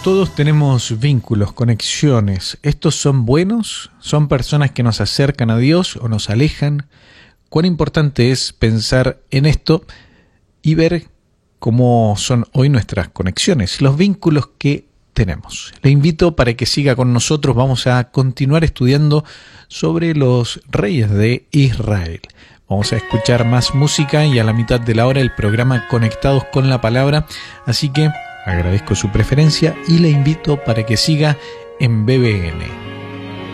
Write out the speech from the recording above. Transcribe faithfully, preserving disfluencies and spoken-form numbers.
Todos tenemos vínculos, conexiones. ¿Estos son buenos? ¿Son personas que nos acercan a Dios o nos alejan? Cuán importante es pensar en esto y ver cómo son hoy nuestras conexiones, los vínculos que tenemos. Le invito para que siga con nosotros. Vamos a continuar estudiando sobre los reyes de Israel. Vamos a escuchar más música y a la mitad de la hora el programa Conectados con la Palabra. Así que agradezco su preferencia y le invito para que siga en B B N.